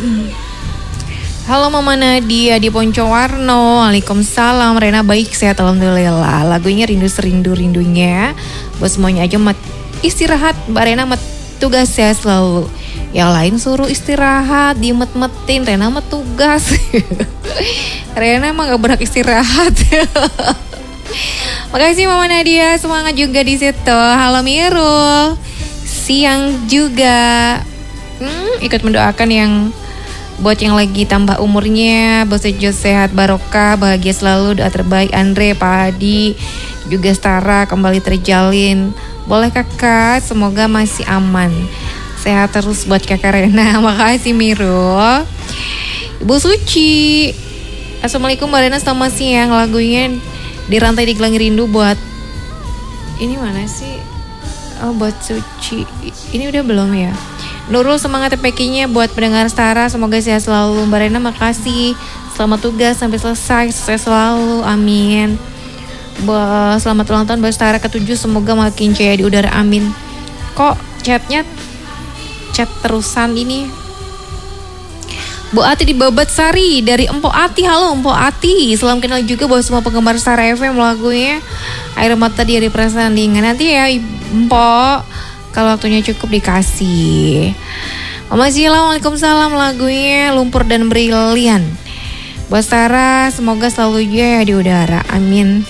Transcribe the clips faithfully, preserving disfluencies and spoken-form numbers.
Halo Mama Nadia di Poncowarno. Waalaikumsalam. Rena baik, sehat alhamdulillah. Lagunya rindu serindu rindunya. Buat semuanya aja mat istirahat. Mbak Rena mat tugas ya selalu. Yang lain suruh istirahat, dimet-metin. Rena mat tugas. Rena emang gak berhak istirahat. Makasih Mama Nadia, semangat juga di situ. Halo Mirul, siang juga. Hmm, ikut mendoakan yang buat yang lagi tambah umurnya, Bos Ejo sehat barokah, bahagia selalu, doa terbaik Andre, Pak Adi, juga Stara kembali terjalin. Boleh kakak, semoga masih aman. Sehat terus buat kakak Rena. Makasih Mirul. Ibu Suci, Assalamualaikum Mbak Rena, selamat siang. Lagunya Di Rantai di Gelang Rindu buat ini mana sih? Oh buat Suci. Ini udah belum ya? Nurul semangat T P K-nya buat pendengar Stara, semoga sehat selalu. Mbak Rena makasih, selamat tugas sampai selesai, sukses selalu, amin. Bah, selamat ulang tahun buat Stara ketujuh, semoga makin jaya di udara, amin. Kok chatnya chat terusan ini? Bu Ati di Babat Sari dari Empok Ati. Halo Empok Ati, salam kenal juga buat semua penggemar Stara F M. Lagunya Air Mata di Hari Persandingan. Nanti ya Empok, kalau waktunya cukup dikasih. Mama Zila, Waalaikumsalam. Lagunya Lumpur dan Brilian buat Stara, semoga selalu jaya di udara, amin.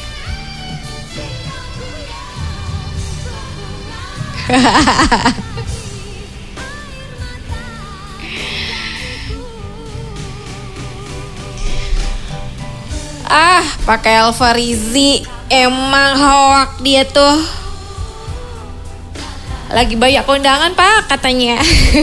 Ah, pakai Alfarizi, emang hoak dia tuh. Lagi banyak kondangan Pak katanya.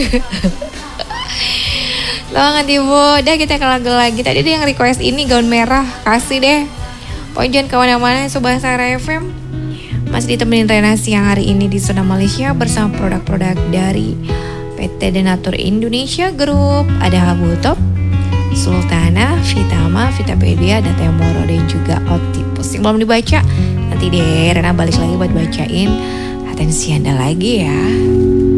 Banget Ibu. Udah kita ke lagu lagi. Tadi dia yang request ini gaun merah, kasih deh. Pokoknya jangan kemana-mana Sobat Stara F M. Masih ditemenin Rena siang hari ini di Zona Malaysia bersama produk-produk dari P T Denatur Indonesia Group. Ada Habutop, Sultana, Vitama, Vitapedia, dan Temoro, dan juga Optipus. Yang belum dibaca, nanti deh Rena balik lagi buat bacain. Atensi Anda lagi ya.